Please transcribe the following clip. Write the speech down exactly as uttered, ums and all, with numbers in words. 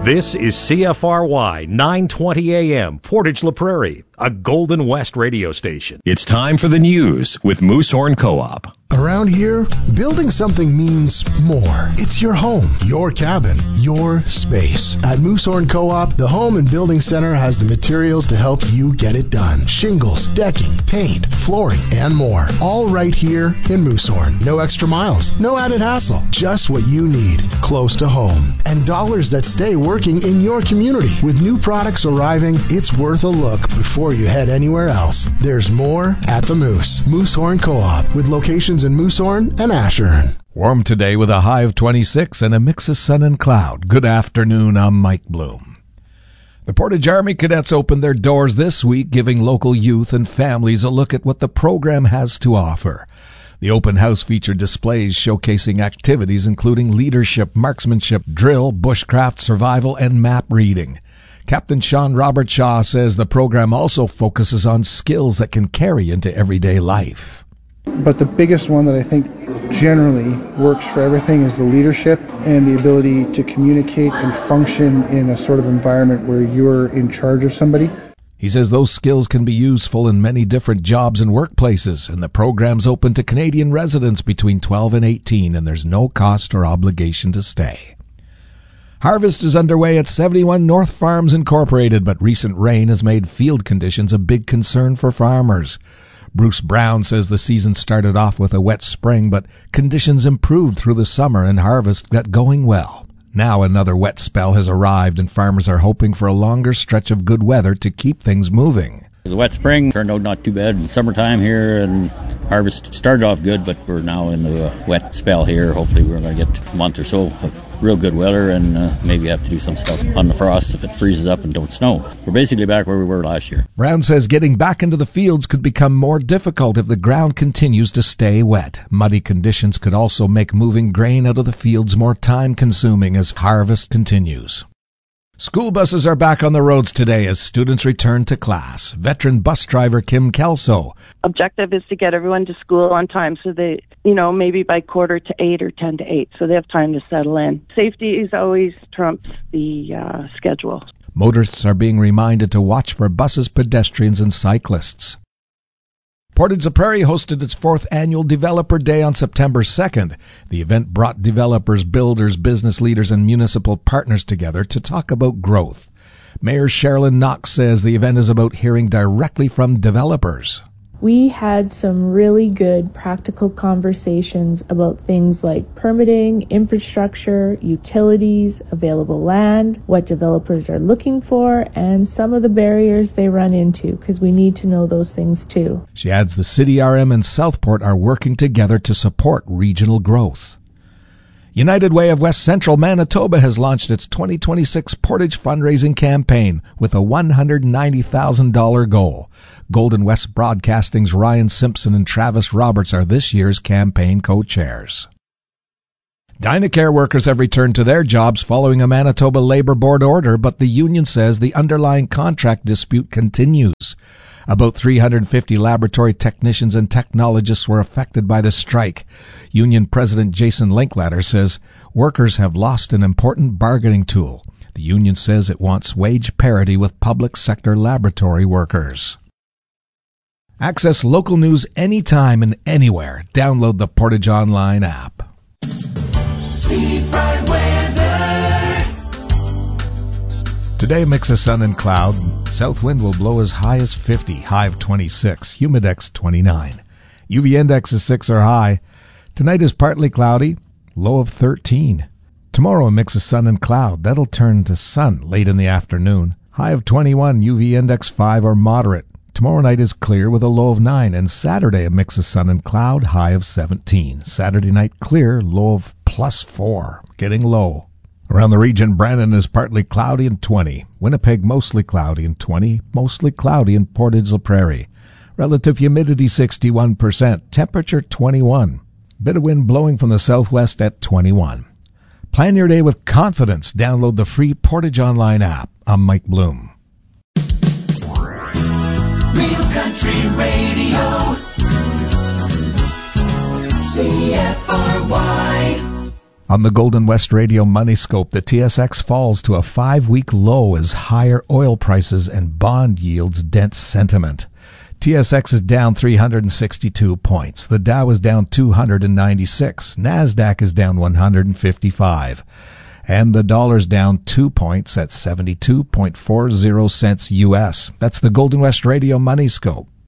This is C F R Y nine twenty A M, Portage La Prairie, a Golden West radio station. It's time for the news with Moosehorn Co-op. Around here, building something means more. It's your home, your cabin, your space. At Moosehorn Co-op, the Home and Building Center has the materials to help you get it done. Shingles, decking, paint, flooring, and more. All right here in Moosehorn. No extra miles, no added hassle. Just what you need, close to home. And dollars that stay working in your community. With new products arriving, it's worth a look before you head anywhere else. There's more at the Moose. Moosehorn Co-op, with locations in Moosehorn and Ashern. Warm today with a high of twenty-six and a mix of sun and cloud. Good afternoon, I'm Mike Bloom. The Portage Army Cadets opened their doors this week, giving local youth and families a look at what the program has to offer. The open house featured displays showcasing activities including leadership, marksmanship, drill, bushcraft, survival, and map reading. Captain Sean Robert Shaw says the program also focuses on skills that can carry into everyday life. But the biggest one that I think generally works for everything is the leadership and the ability to communicate and function in a sort of environment where you're in charge of somebody. He says those skills can be useful in many different jobs and workplaces, and the program's open to Canadian residents between twelve and eighteen, and there's no cost or obligation to stay. Harvest is underway at seventy-one North Farms Incorporated, but recent rain has made field conditions a big concern for farmers. Bruce Brown says the season started off with a wet spring, but conditions improved through the summer and harvest got going well. Now another wet spell has arrived, and farmers are hoping for a longer stretch of good weather to keep things moving. The wet spring turned out not too bad in summertime here, and harvest started off good, but we're now in the wet spell here. Hopefully we're going to get a month or so of real good weather, and uh, maybe have to do some stuff on the frost if it freezes up and don't snow. We're basically back where we were last year. Brown says getting back into the fields could become more difficult if the ground continues to stay wet. Muddy conditions could also make moving grain out of the fields more time-consuming as harvest continues. School buses are back on the roads today as students return to class. Veteran bus driver Kim Kelso. Objective is to get everyone to school on time so they, you know, maybe by quarter to eight or ten to eight, so they have time to settle in. Safety is always trumps the uh, schedule. Motorists are being reminded to watch for buses, pedestrians, and cyclists. Portage La Prairie hosted its fourth annual Developer Day on September second. The event brought developers, builders, business leaders, and municipal partners together to talk about growth. Mayor Sherilyn Knox says the event is about hearing directly from developers. We had some really good practical conversations about things like permitting, infrastructure, utilities, available land, what developers are looking for, and some of the barriers they run into, because we need to know those things too. She adds the City R M and Southport are working together to support regional growth. United Way of West Central Manitoba has launched its twenty twenty-six Portage fundraising campaign with a one hundred ninety thousand dollars goal. Golden West Broadcasting's Ryan Simpson and Travis Roberts are this year's campaign co-chairs. Dynacare workers have returned to their jobs following a Manitoba Labour Board order, but the union says the underlying contract dispute continues. About three hundred fifty laboratory technicians and technologists were affected by the strike. Union President Jason Linklater says workers have lost an important bargaining tool. The union says it wants wage parity with public sector laboratory workers. Access local news anytime and anywhere. Download the Portage Online app. Seafront weather. Today, a mix of sun and cloud. South wind will blow as high as fifty, high of twenty-six, humidex twenty-nine. U V index is six or high. Tonight is partly cloudy, low of thirteen. Tomorrow, a mix of sun and cloud. That'll turn to sun late in the afternoon. High of twenty-one, U V index five or moderate. Tomorrow night is clear with a low of nine, and Saturday a mix of sun and cloud, high of seventeen. Saturday night clear, low of plus four, getting low. Around the region, Brandon is partly cloudy and twenty. Winnipeg mostly cloudy and twenty. Mostly cloudy in Portage La Prairie. Relative humidity sixty-one percent. Temperature twenty-one. Bit of wind blowing from the southwest at twenty-one. Plan your day with confidence. Download the free Portage Online app. I'm Mike Bloom. Real Country Radio, C F R Y. On the Golden West Radio Money Scope, the T S X falls to a five-week low as higher oil prices and bond yields dent sentiment. T S X is down three hundred sixty-two points. The Dow is down two hundred ninety-six. NASDAQ is down one hundred fifty-five. And the dollar's down two points at seventy-two point four zero cents U S. That's the Golden West Radio Money Scope.